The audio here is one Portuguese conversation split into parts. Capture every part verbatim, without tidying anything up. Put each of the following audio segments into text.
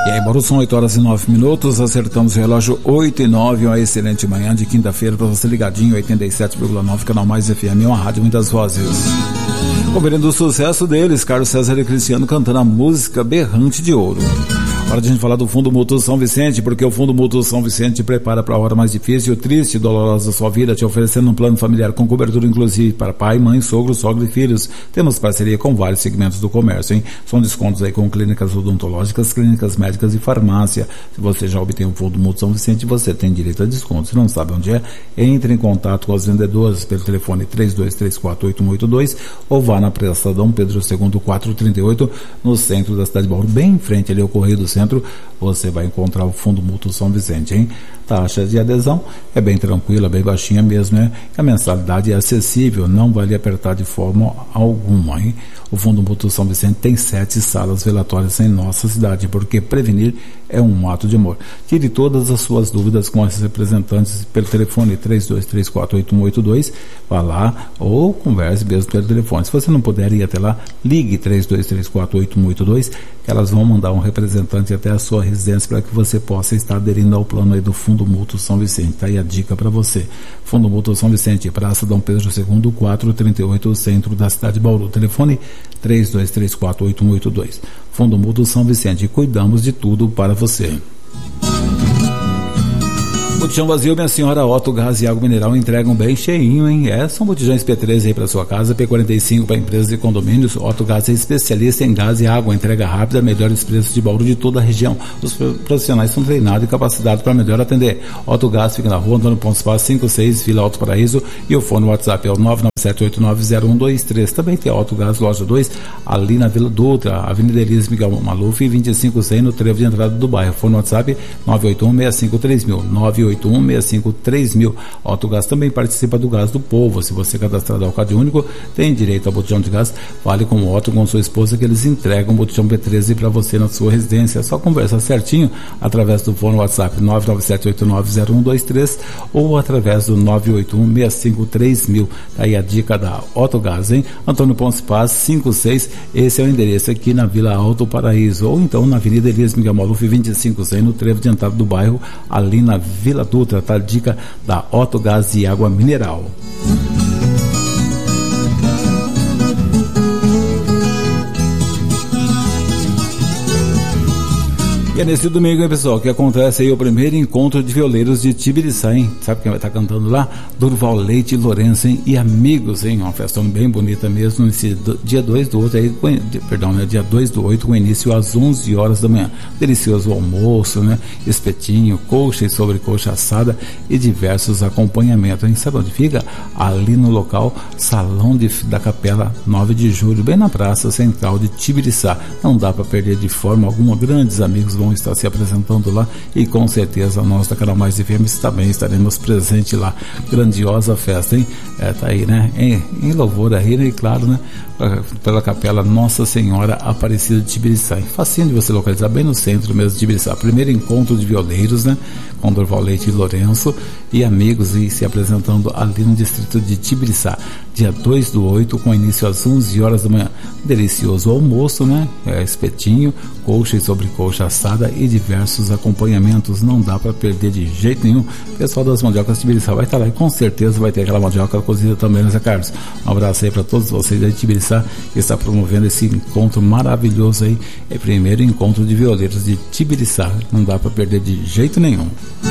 E aí, Bauru, são oito horas e nove minutos, acertamos o relógio oito e nove, uma excelente manhã de quinta-feira para você ligadinho, oitenta e sete vírgula nove, Canal Mais F M, uma rádio muitas vozes. Conferindo o sucesso deles, Carlos César e Cristiano cantando a música Berrante de Ouro. Hora de a gente falar do Fundo Mútuo São Vicente, porque o Fundo Mútuo São Vicente te prepara para a hora mais difícil, triste e dolorosa da sua vida, te oferecendo um plano familiar com cobertura inclusive para pai, mãe, sogro, sogra e filhos. Temos parceria com vários segmentos do comércio, hein? São descontos aí com clínicas odontológicas, clínicas médicas e farmácia. Se você já obtém o Fundo Mútuo São Vicente, você tem direito a desconto. Se não sabe onde é, entre em contato com as vendedoras pelo telefone três dois três quatro oito um oito dois ou vá na Praça Dom Pedro segundo quatrocentos e trinta e oito, no centro da cidade de Bauru, bem em frente ali ao Correio do Centro, você vai encontrar o Fundo Mútuo São Vicente, hein? Taxa de adesão é bem tranquila, bem baixinha mesmo, né? A mensalidade é acessível, não vai lhe apertar de forma alguma, hein? O Fundo Mútuo São Vicente tem sete salas velatórias em nossa cidade, porque prevenir é um ato de amor. Tire todas as suas dúvidas com esses representantes pelo telefone três dois três quatro oito um oito dois, vá lá ou converse mesmo pelo telefone. Se você não puder ir até lá, ligue três dois três quatro oito um oito dois, que elas vão mandar um representante até a sua residência para que você possa estar aderindo ao plano aí do Fundo Mútuo São Vicente. Tá aí a dica para você. Fundo Mútuo São Vicente, Praça Dom Pedro segundo quatrocentos e trinta e oito, centro da cidade de Bauru. Telefone três dois três quatro oito um oito dois. Fundo Mútuo São Vicente, cuidamos de tudo para você. Botijão vazio, minha senhora. Otto Gás e Água Mineral entregam bem cheinho, hein? É, são botijões P três aí para sua casa, P quarenta e cinco para empresas e condomínios. Otto Gás é especialista em gás e água, entrega rápida, melhores preços de Bauru de toda a região. Os profissionais são treinados e capacitados para melhor atender. Otto Gás fica na rua Antônio Pontes Paz, cinquenta e seis, Vila Alto Paraíso, e o fone WhatsApp é o nove nove sete oito nove zero um dois três. Também tem a Otto Gás Loja dois, ali na Vila Dutra, Avenida Elise Miguel Maluf e vinte e cinco cem, no trevo de entrada do bairro. Fone WhatsApp nove oito um seis cinco três mil, nove oito um seis cinco três mil. Otto Gás também participa do Gás do Povo. Se você é cadastrado ao Cade Único, tem direito ao botijão de gás. Fale com o Otto, com sua esposa, que eles entregam o botijão P treze para você na sua residência. É só conversar certinho através do fone WhatsApp nove nove sete oito nove zero um dois três ou através do nove oito um seis cinco três mil. Tá aí a dica da Otto Gás, hein? Antônio Pontes Paz, cinquenta e seis. Esse é o endereço aqui na Vila Alto Paraíso, ou então na Avenida Elias Miguel Maluf, vinte e cinco cem, no trevo de entrada do bairro, ali na Vila Dutra. Tá a dica da Otto Gás e Água Mineral. E é nesse domingo, hein, pessoal, que acontece aí o primeiro encontro de violeiros de Tibiriçá, hein? Sabe quem vai estar cantando lá? Durval Leite e Lourenço, hein? E amigos, hein? Uma festa bem bonita mesmo, nesse dia dois do oito, aí, perdão, né? Dia dois do oito, com início às onze horas da manhã. Delicioso almoço, né? Espetinho, coxa e sobrecoxa assada e diversos acompanhamentos, hein? Sabe onde fica? Ali no local, Salão de, da Capela nove de julho, bem na Praça Central de Tibiriçá. Não dá para perder de forma alguma, grandes amigos vão estar se apresentando lá e com certeza nós da Canal Mais F M também estaremos presentes lá. Grandiosa festa, hein? É, tá aí, né? Em, em louvor aí, né? E claro, né? Pela Capela Nossa Senhora Aparecida de Tibiriçá. Facinho de você localizar, bem no centro mesmo de Tibiriçá. Primeiro encontro de violeiros, né? Com Durval Leite e Lourenço e amigos, e se apresentando ali no distrito de Tibiriçá. Dia dois do oito, com início às onze horas da manhã. Delicioso almoço, né? É, espetinho, coxa e sobrecoxa assada e diversos acompanhamentos. Não dá para perder de jeito nenhum. O pessoal das Mandiocas de Tibiriçá vai estar lá e com certeza vai ter aquela mandioca cozida também, né, Zé Carlos? Um abraço aí para todos vocês aí de Tibiriçá, que está promovendo esse encontro maravilhoso aí. É o primeiro encontro de violeiros de Tibiriçá. Não dá para perder de jeito nenhum.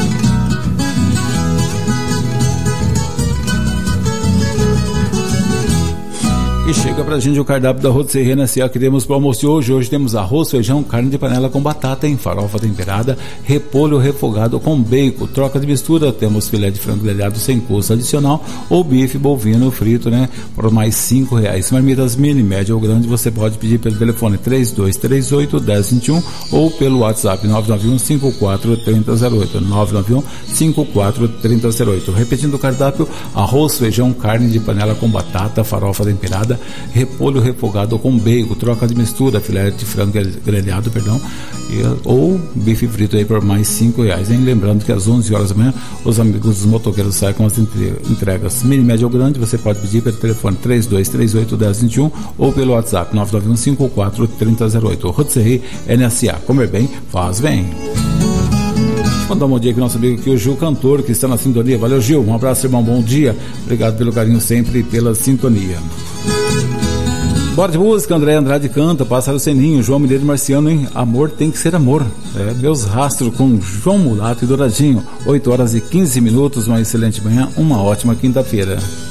E chega pra gente o cardápio da Rotisserie Renascer que temos para almoço de hoje. Hoje temos arroz, feijão, carne de panela com batata, em farofa temperada, repolho refogado com bacon. Troca de mistura, temos filé de frango grelhado sem custo adicional ou bife bovino frito, né? Por mais cinco reais. Marmitas mini, média ou grande, você pode pedir pelo telefone três dois três oito, um zero dois um ou pelo WhatsApp nove nove um cinco quatro três zero zero oito, nove nove um cinco quatro três zero zero oito. Repetindo o cardápio: arroz, feijão, carne de panela com batata, farofa temperada, quinta-feira, repolho refogado com bacon, troca de mistura, filé de frango grelhado, perdão, e, ou bife frito aí por mais cinco reais, hein? Lembrando que às onze horas da manhã, os amigos dos motoqueiros saem com as entregas mini, média ou grande. Você pode pedir pelo telefone três dois três oito, um zero dois um ou pelo WhatsApp nove nove um cinco quatro três zero zero oito. Rotisserie N S A, comer bem, faz bem. Mandar um bom dia aqui, nosso amigo aqui, o Gil Cantor, que está na sintonia. Valeu, Gil, um abraço, irmão, bom dia, obrigado pelo carinho sempre e pela sintonia. Bora de música, André Andrade canta, Pássaro Seninho, João Mineiro Marciano, hein? Amor tem que ser amor. É, Meus Rastros com João Mulato e Douradinho, oito horas e quinze minutos, uma excelente manhã, uma ótima quinta-feira.